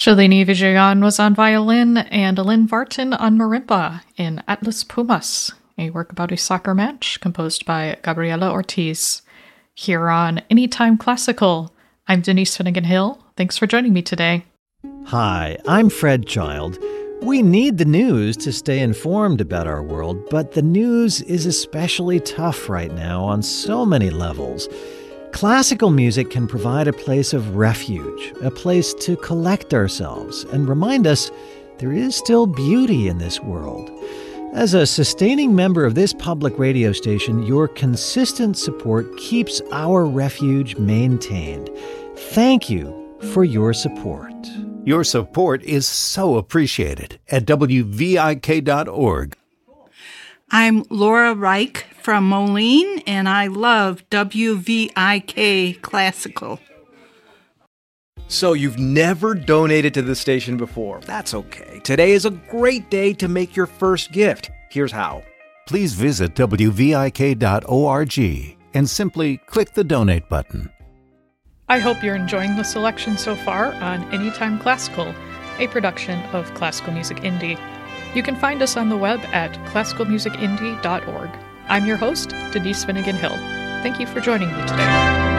Shalini Vijayan was on violin and Lynn Vartan on marimba in Atlas Pumas, a work about a soccer match composed by Gabriela Ortiz. Here on Anytime Classical, I'm Denise Finnegan-Hill. Thanks for joining me today. Hi, I'm Fred Child. We need the news to stay informed about our world, but the news is especially tough right now on so many levels. Classical music can provide a place of refuge, a place to collect ourselves and remind us there is still beauty in this world. As a sustaining member of this public radio station, your consistent support keeps our refuge maintained. Thank you for your support. Your support is so appreciated at WVIK.org. I'm Laura Reich from Moline, and I love WVIK Classical. So you've never donated to the station before. That's okay. Today is a great day to make your first gift. Here's how. Please visit WVIK.org and simply click the donate button. I hope you're enjoying the selection so far on Anytime Classical, a production of Classical Music Indie. You can find us on the web at classicalmusicindie.org. I'm your host, Denise Finnegan-Hill. Thank you for joining me today.